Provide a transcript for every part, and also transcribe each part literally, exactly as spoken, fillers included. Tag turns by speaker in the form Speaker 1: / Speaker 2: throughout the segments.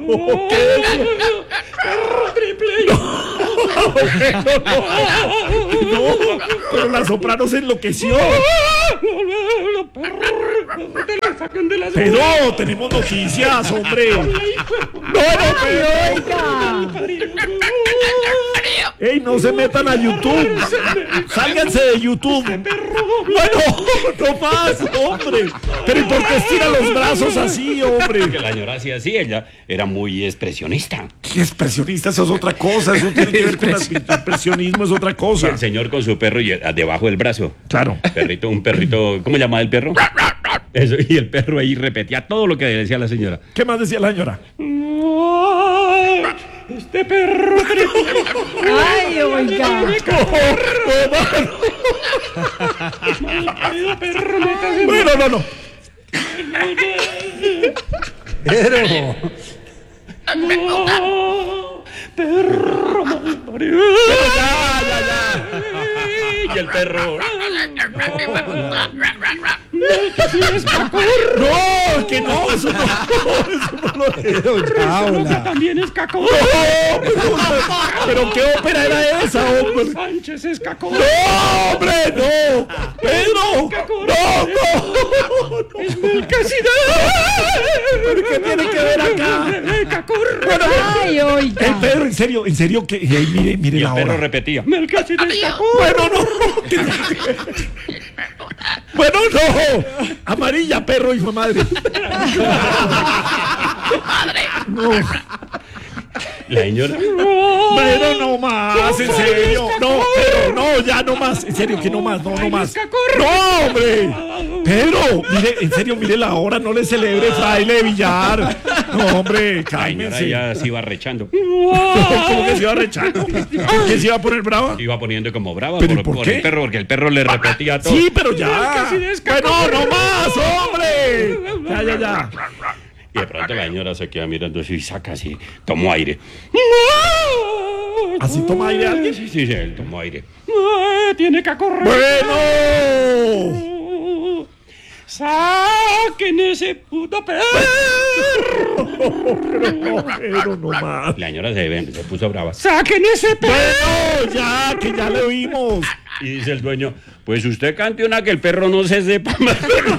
Speaker 1: ¿Qué? Perro triple. No, no, no, pero la soprano se enloqueció. Pero tenemos noticias, hombre. No, no, pero. Ey, no se metan a YouTube. Sálganse de YouTube. Bueno, no más, hombre. Pero ¿y por qué estira los brazos así, hombre?
Speaker 2: Que la señora hacía así, ella era muy expresionista.
Speaker 1: ¿Qué expresionista? Eso es otra cosa. Eso tiene que ver con el expresionismo, es otra cosa.
Speaker 2: Y el señor con su perro y el- debajo del brazo.
Speaker 1: Claro.
Speaker 2: Perrito, un perrito, ¿cómo llamaba el perro? Eso, y el perro ahí repetía todo lo que decía la señora.
Speaker 1: ¿Qué más decía la señora?
Speaker 3: Este perro.
Speaker 4: Ay, oiga.
Speaker 1: Bueno, no, no.
Speaker 3: Pero. Perro malparido.
Speaker 1: Ya, ya, ya.
Speaker 2: Y el perro.
Speaker 1: No, que no, eso no, eso no lo es.
Speaker 3: También es cacón.
Speaker 1: No, pero, pero ¿qué ópera era esa, hombre?
Speaker 3: Sánchez es cacón.
Speaker 1: ¡No, hombre, no! ¡Pedro! ¡No, no!
Speaker 3: Es Melquisedec.
Speaker 1: ¿Pero qué tiene que ver acá?
Speaker 3: Rebeca, corre.
Speaker 1: Bueno,
Speaker 4: Ay,
Speaker 1: eh,
Speaker 4: oiga.
Speaker 1: Pedro, en serio, en serio, que ey, mire, mire
Speaker 2: Y el
Speaker 1: la
Speaker 2: perro
Speaker 1: hora.
Speaker 2: repetía.
Speaker 3: Melquisedec cacón.
Speaker 1: Bueno, no. ¿Qué tiene que ver? Bueno, no. Amarilla, perro, hijo de madre. No.
Speaker 2: La señora.
Speaker 1: Pero no más, en serio. No, pero no, ya no más. En serio, que no más, no, no más. No, hombre. Pedro, mire, en serio, mire la hora, no le celebre, fraile de billar. No, hombre,
Speaker 2: La señora
Speaker 1: cálmense.
Speaker 2: ya se iba rechando.
Speaker 1: ¿Cómo que se iba rechando? ¿Por qué se iba a poner brava?
Speaker 2: Se iba poniendo como brava
Speaker 1: ¿Pero
Speaker 2: por,
Speaker 1: por
Speaker 2: por
Speaker 1: qué?
Speaker 2: el perro, porque el perro le repetía todo.
Speaker 1: Sí, pero ya. Bueno, no más, hombre. Ya, ya, ya.
Speaker 2: Y de pronto la señora se queda mirando así y saca así, tomó aire.
Speaker 1: ¿Así toma aire alguien?
Speaker 2: Sí, sí, sí, él tomó aire.
Speaker 3: Tiene que correr.
Speaker 1: Bueno.
Speaker 3: Saquen ese puto perro.
Speaker 1: Pero no, pero no más.
Speaker 2: La señora se, ve- se puso brava.
Speaker 3: Saquen ese perro.
Speaker 1: Bueno, ya, que ya le oímos.
Speaker 2: Y dice el dueño, pues usted cante una que el perro no se sepa más.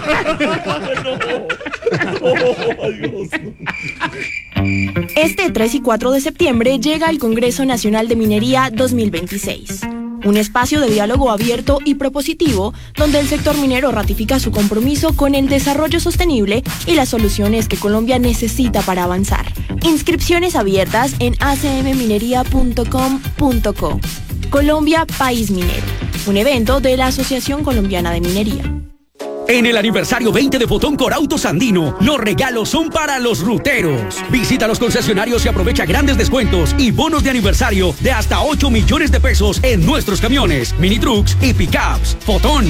Speaker 5: Este tres y cuatro de septiembre llega el Congreso Nacional de Minería dos mil veintiséis, un espacio de diálogo abierto y propositivo donde el sector minero ratifica su compromiso con el desarrollo sostenible y las soluciones que Colombia necesita para avanzar. Inscripciones abiertas en a c m minería punto com punto co. Colombia, país minero, un evento de la Asociación Colombiana de Minería.
Speaker 6: En el aniversario veinte de Fotón Corautos Andino, los regalos son para los ruteros. Visita los concesionarios y aprovecha grandes descuentos y bonos de aniversario de hasta ocho millones de pesos en nuestros camiones, mini trucks y pickups. Fotón.